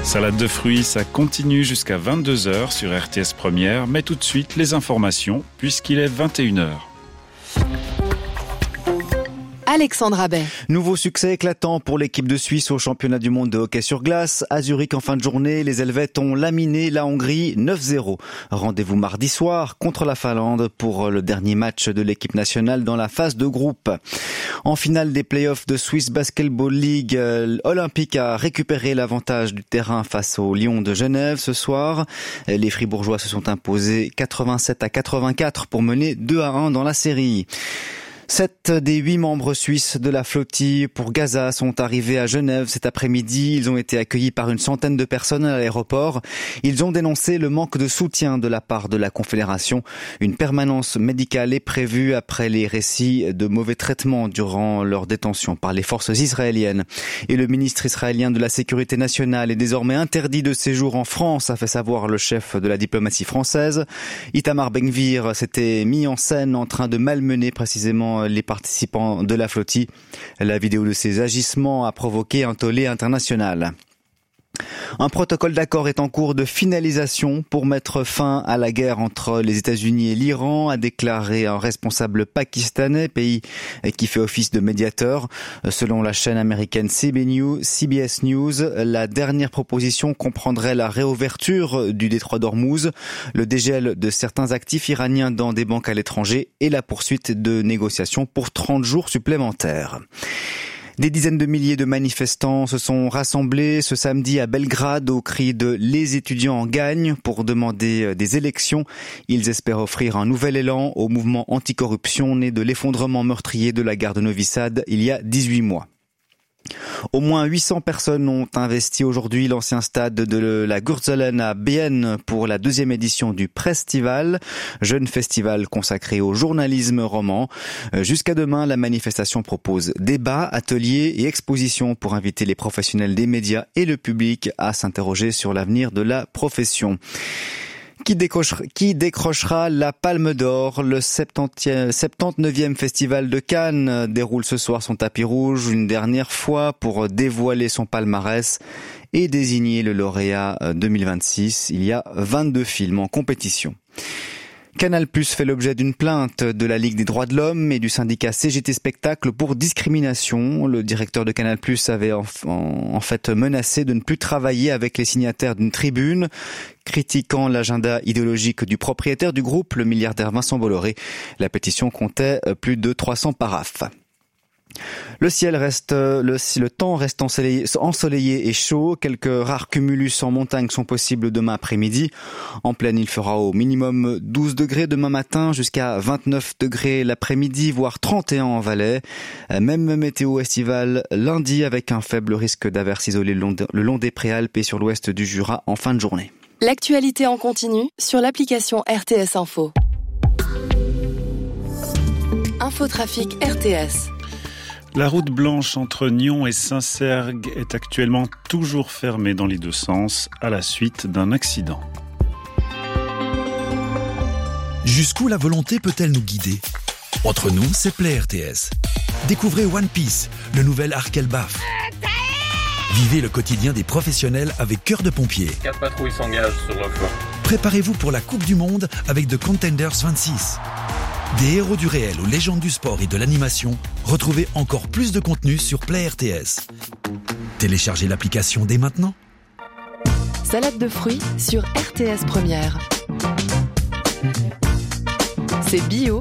Salade de fruits, ça continue jusqu'à 22h sur RTS Première, mais tout de suite les informations puisqu'il est 21h. Alexandra Bay. Nouveau succès éclatant pour l'équipe de Suisse au championnat du monde de hockey sur glace. À Zurich en fin de journée, les Helvètes ont laminé la Hongrie 9-0. Rendez-vous mardi soir contre la Finlande pour le dernier match de l'équipe nationale dans la phase de groupe. En finale des playoffs de Swiss Basketball League, Olympique a récupéré l'avantage du terrain face au Lyon de Genève ce soir. Les Fribourgeois se sont imposés 87-84 pour mener 2-1 dans la série. 7 des 8 membres suisses de la flottille pour Gaza sont arrivés à Genève cet après-midi. Ils ont été accueillis par une centaine de personnes à l'aéroport. Ils ont dénoncé le manque de soutien de la part de la Confédération. Une permanence médicale est prévue après les récits de mauvais traitements durant leur détention par les forces israéliennes. Et le ministre israélien de la Sécurité nationale est désormais interdit de séjour en France, a fait savoir le chef de la diplomatie française. Itamar Ben-Gvir s'était mis en scène en train de malmener précisément les participants de la flottille. La vidéo de ces agissements a provoqué un tollé international. Un protocole d'accord est en cours de finalisation pour mettre fin à la guerre entre les États-Unis et l'Iran, a déclaré un responsable pakistanais, pays qui fait office de médiateur. Selon la chaîne américaine CBS News, la dernière proposition comprendrait la réouverture du détroit d'Ormuz, le dégel de certains actifs iraniens dans des banques à l'étranger et la poursuite de négociations pour 30 jours supplémentaires. Des dizaines de milliers de manifestants se sont rassemblés ce samedi à Belgrade au cri de « Les étudiants en gagnent » pour demander des élections. Ils espèrent offrir un nouvel élan au mouvement anticorruption né de l'effondrement meurtrier de la gare de Novi Sad il y a 18 mois. Au moins 800 personnes ont investi aujourd'hui l'ancien stade de la Gurtzelen à Bienne pour la 2e édition du Prestival, jeune festival consacré au journalisme roman. Jusqu'à demain, la manifestation propose débats, ateliers et expositions pour inviter les professionnels des médias et le public à s'interroger sur l'avenir de la profession. Qui décrochera la Palme d'Or? Le 79e festival de Cannes déroule ce soir son tapis rouge une dernière fois pour dévoiler son palmarès et désigner le lauréat 2026. Il y a 22 films en compétition. Canal+ fait l'objet d'une plainte de la Ligue des droits de l'homme et du syndicat CGT Spectacle pour discrimination. Le directeur de Canal+ avait en fait menacé de ne plus travailler avec les signataires d'une tribune, critiquant l'agenda idéologique du propriétaire du groupe, le milliardaire Vincent Bolloré. La pétition comptait plus de 300 paraphes. Le temps reste ensoleillé et chaud. Quelques rares cumulus en montagne sont possibles demain après-midi. En plaine, il fera au minimum 12 degrés demain matin, jusqu'à 29 degrés l'après-midi, voire 31 en Valais. Même météo estivale lundi avec un faible risque d'averses isolées le long des Préalpes et sur l'ouest du Jura en fin de journée. L'actualité en continu sur l'application RTS Info. Infotrafic RTS. La route blanche entre Nyon et Saint-Cergue est actuellement toujours fermée dans les deux sens à la suite d'un accident. Jusqu'où la volonté peut-elle nous guider ? Entre nous, c'est Play RTS. Découvrez One Piece, le nouvel arc Elbaf. Vivez le quotidien des professionnels avec Cœur de Pompier. 4 patrouilles s'engagent sur le flanc. Préparez-vous pour la Coupe du Monde avec The Contenders 26. Des héros du réel aux légendes du sport et de l'animation, retrouvez encore plus de contenu sur Play RTS. Téléchargez l'application dès maintenant. Salade de fruits sur RTS Première. C'est bio